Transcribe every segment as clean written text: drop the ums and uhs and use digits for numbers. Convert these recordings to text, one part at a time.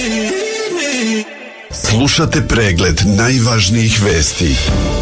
Slušate pregled najvažnijih vesti.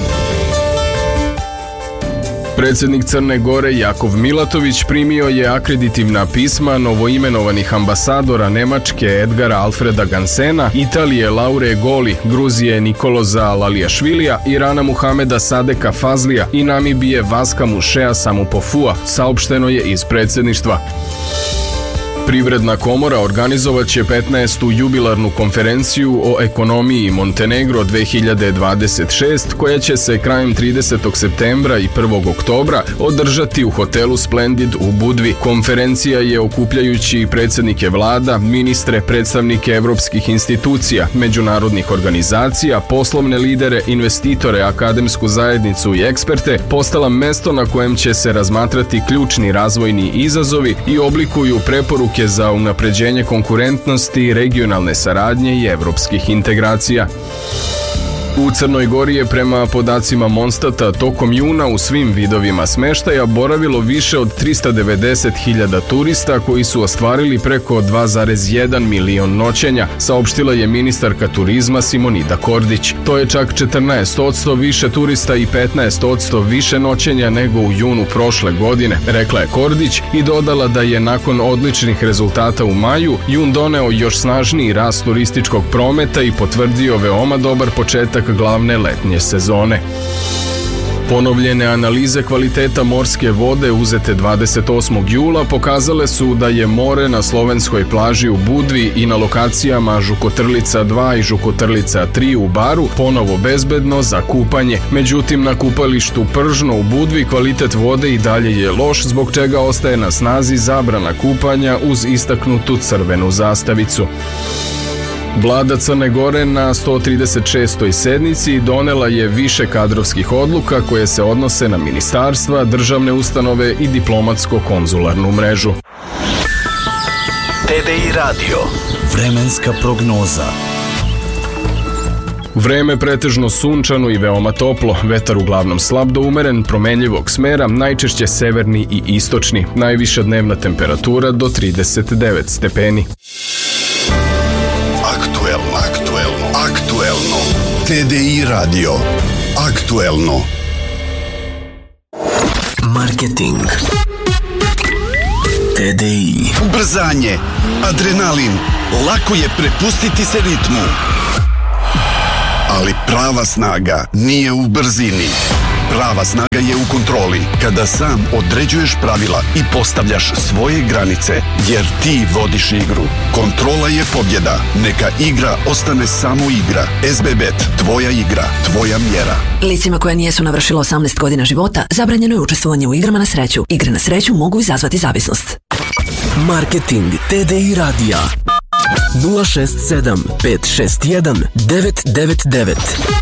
Predsjednik Crne Gore Jakov Milatović primio je akreditivna pisma novoimenovanih ambasadora Nemačke Edgara Alfreda Gansena, Italije Laure Goli, Gruzije Nikoloza Lalijašvilija, Irana Muhameda Sadeka Fazlija i Namibije Vaska Mušea Samupofua, saopšteno je iz predsjedništva. Privredna komora organizovat će 15. jubilarnu konferenciju o ekonomiji Montenegro 2026, koja će se krajem 30. septembra i 1. oktobra održati u hotelu Splendid u Budvi. Konferencija je okupljajući predsjednike vlada, ministre, predstavnike evropskih institucija, međunarodnih organizacija, poslovne lidere, investitore, akademsku zajednicu i eksperte, postala mesto na kojem će se razmatrati ključni razvojni izazovi i oblikuju preporuke za unapređenje konkurentnosti, regionalne saradnje i evropskih integracija. U Crnoj Gori je prema podacima Monstata tokom juna u svim vidovima smeštaja boravilo više od 390.000 turista koji su ostvarili preko 2,1 milion noćenja, saopštila je ministarka turizma Simonida Kordić. To je čak 14% više turista i 15% više noćenja nego u junu prošle godine, rekla je Kordić i dodala da je nakon odličnih rezultata u maju jun doneo još snažniji rast turističkog prometa i potvrdio veoma dobar početak glavne letnje sezone. Ponovljene analize kvaliteta morske vode uzete 28. jula pokazale su da je more na slovenskoj plaži u Budvi i na lokacijama Žukotrlica 2 i Žukotrlica 3 u Baru ponovo bezbedno za kupanje. Međutim, na kupalištu Pržno u Budvi kvalitet vode i dalje je loš, zbog čega ostaje na snazi zabrana kupanja uz istaknutu crvenu zastavicu. Vlada Crne Gore na 136. sednici donela je više kadrovskih odluka koje se odnose na ministarstva, državne ustanove i diplomatsko-konzularnu mrežu. TDI Radio. Vremenska prognoza. Vreme pretežno sunčano i veoma toplo, vetar uglavnom slab do umeren, promenljivog smera, najčešće severni i istočni, najviša dnevna temperatura do 39 stepeni. Aktuelno. TDI Radio. Aktuelno. Marketing. TDI. Ubrzanje. Adrenalin. Lako je prepustiti se ritmu. Ali prava snaga nije u brzini. Prava snaga je u kontroli, kada sam određuješ pravila i postavljaš svoje granice, jer ti vodiš igru. Kontrola je pobjeda. Neka igra ostane samo igra. SBBet, tvoja igra, tvoja mjera. Licima koja nijesu navršila 18 godina života, zabranjeno je učestvovanje u igrama na sreću. Igre na sreću mogu izazvati zavisnost. Marketing TDI Radija 067 561 999.